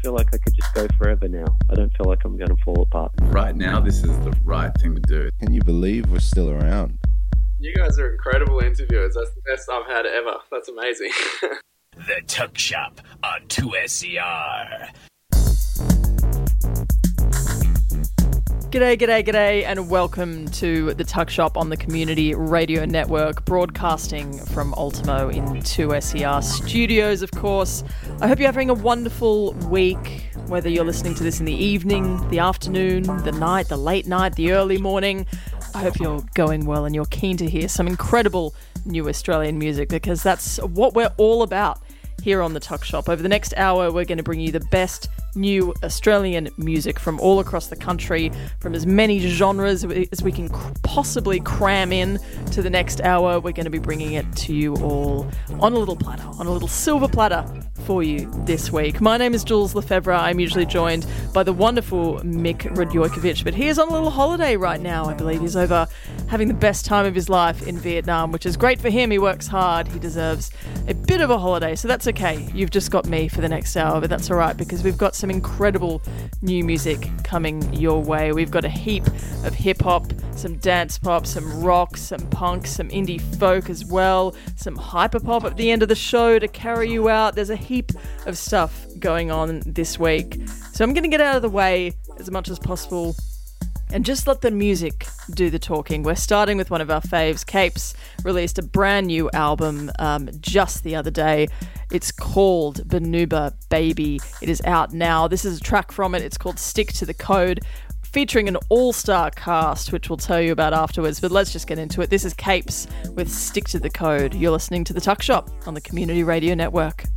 feel like I could just go forever now. I don't feel like I'm going to fall apart. Right now, this is the right thing to do. Can you believe we're still around? You guys are incredible interviewers. That's the best I've had ever. That's amazing. The Tuck Shop on 2SER. G'day, and welcome to the Tuck Shop on the Community Radio Network, broadcasting from Ultimo in 2SER studios, of course. I hope you're having a wonderful week, whether you're listening to this in the evening, the afternoon, the night, the late night, the early morning. I hope you're going well and you're keen to hear some incredible new Australian music, because that's what we're all about here on the Tuck Shop. Over the next hour, we're going to bring you the best new Australian music from all across the country, from as many genres as we can possibly cram in to the next hour. We're going to be bringing it to you all on a little platter, on a little silver platter for you this week. My name is Jules Lefebvre. I'm usually joined by the wonderful Mick Radjojkovic, but he is on a little holiday right now. I believe he's over having the best time of his life in Vietnam, which is great for him. He works hard. He deserves a bit of a holiday, so that's okay. You've just got me for the next hour, but that's all right, because we've got some incredible new music coming your way. We've got a heap of hip-hop, some dance pop, some rock, some punk, some indie folk as well, some hyperpop at the end of the show to carry you out. There's a heap of stuff going on this week, so I'm going to get out of the way as much as possible and just let the music do the talking. We're starting with one of our faves. Capes released a brand new album just the other day. It's called Banuba Baby. It is out now. This is a track from it. It's called Stick to the Code, featuring an all-star cast, which we'll tell you about afterwards. But let's just get into it. This is Capes with Stick to the Code. You're listening to The Tuck Shop on the Community Radio Network.